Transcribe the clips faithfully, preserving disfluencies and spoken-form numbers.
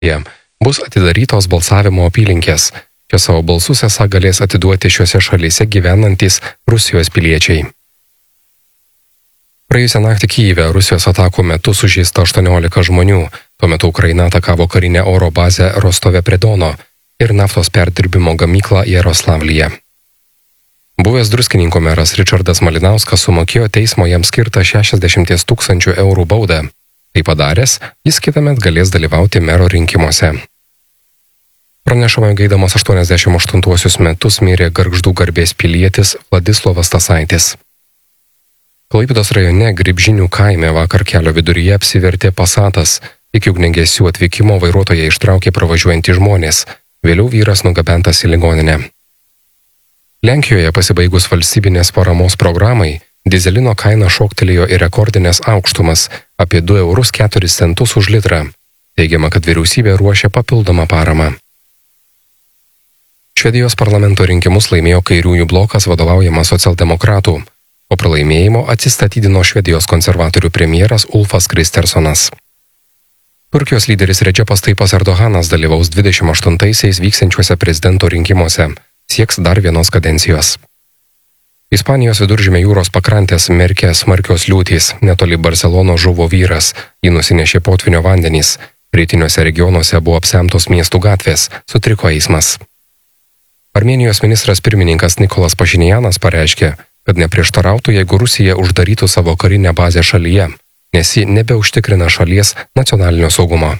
bus atidarytos balsavimo apylinkės. Čia savo balsus esą galės atiduoti šiuose šalyse gyvenantys Rusijos piliečiai. Praėjusią naktį Kyjive Rusijos atakų metu sužeista aštuoniolika žmonių. Tuo metu Ukraina atakavo karinę oro bazę Rostove prie Dono ir naftos perdirbimo gamyklą Jaroslavlyje. Buvęs Druskininkų meras Ričardas Malinauskas sumokėjo teismo jam skirtą šešiasdešimt tūkstančių eurų baudą. Tai padaręs, jis kitąmet galės dalyvauti mero rinkimuose. Pranešama, jog eidamas aštuoniasdešimt aštuntuosius metus mirė Gargždų garbės pilietis Vladislovas Tasaitis. Klaipėdos rajone Gribžinių kaime vakar kelio viduryje apsivertė Passatas. Iki ugniagesių atvykimo vairuotoją ištraukė pravažiuojantys žmonės. Vėliau vyras nugabentas į ligoninę. Lenkijoje pasibaigus valstybinės paramos programai, dizelino kaina šoktelėjo į rekordinės aukštumas apie du eurus keturis centus už litrą. Teigiama, kad vyriausybė ruošia papildomą paramą. Švedijos parlamento rinkimus laimėjo kairiųjų blokas vadovaujamas socialdemokratų. Po pralaimėjimo atsistatydino Švedijos konservatorių premjeras Ulfas Kristersonas. Turkijos lyderis Redžepas Tayyipas Erdoganas dalyvaus dvidešimt aštuntaisiais vyksiančiuose prezidento rinkimuose, sieks dar vienos kadencijos. Ispanijos viduržemio jūros pakrantės merkė smarkios liūtys, netoli Barcelono žuvo vyras, jį nusinešė potvynio vandenys, rytiniuose regionuose buvo apsemtos miestų gatvės, sutriko eismas. Armėnijos ministras pirmininkas Nikolas Pašinjanas pareiškė, kad neprieštarautų, jeigu Rusija uždarytų savo karinę bazę šalyje, nes ji nebeužtikrina šalies nacionalinio saugumo.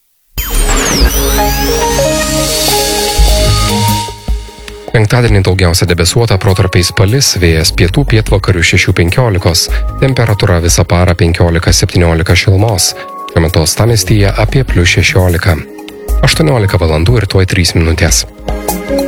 Penktadienį daugiausia debesuota, protarpiais palis, vėjas pietų pietvakarių šešių penkiolikos, temperatūra visą parą penkiolika septyniolika šilumos, šiuo metu uostamiestyje apie plius šešiolika. aštuoniolika valandų ir tuoj trys minutės.